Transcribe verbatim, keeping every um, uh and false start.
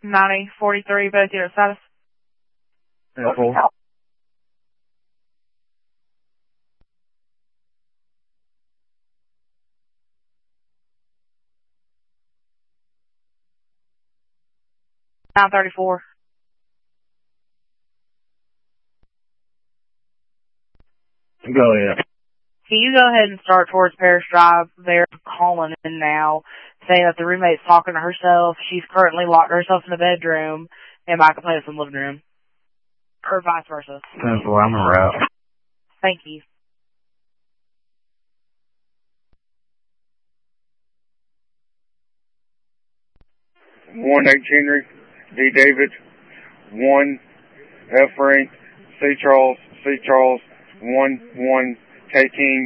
ninety forty-three, both unit status. ten four. nine thirty-four. Go ahead. Can you go ahead and start towards Parish Drive? They're calling in now, saying that the roommate's talking to herself. She's currently locked herself in the bedroom, and my complaint's in the living room. Or vice versa. ten four, I'm a route. Thank you. one H Henry, D David, one F Frank, C Charles, C Charles, one one K King.